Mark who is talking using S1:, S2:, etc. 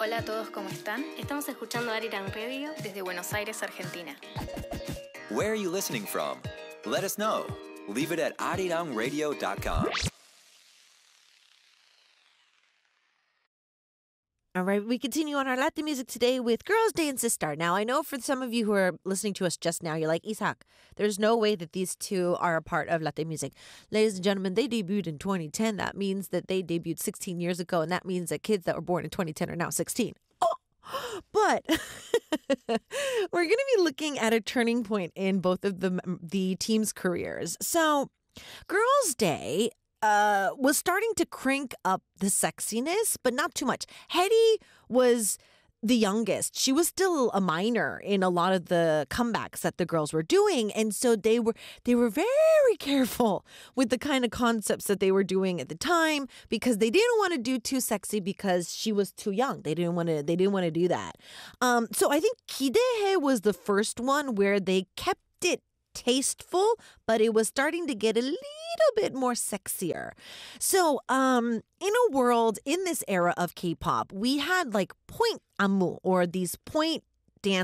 S1: Hola a todos, ¿cómo están? Estamos escuchando Arirang Radio desde Buenos Aires, Argentina.
S2: Where are you listening from? Let us know. Leave it at arirangradio.com.
S3: All right, we continue on our Latin music today with Girls' Day and Sistar. Now, I know for some of you who are listening to us just now, you're like, Isaac, there's no way that these two are a part of Latin music. Ladies and gentlemen, they debuted in 2010. That means that they debuted 16 years ago, and that means that kids that were born in 2010 are now 16. But we're going to be looking at a turning point in both of the teams' careers. So, Girls' Day was starting to crank up the sexiness, but not too much. Hetty was the youngest. She was still a minor in a lot of the comebacks that the girls were doing, and so they were very careful with the kind of concepts that they were doing at the time because they didn't want to do too sexy because she was too young. They didn't want to do that. So I think Kidehe was the first one where they kept it tasteful, but it was starting to get a little bit more sexier. So, in a world, in this era of K-pop, we had like point amu, or these point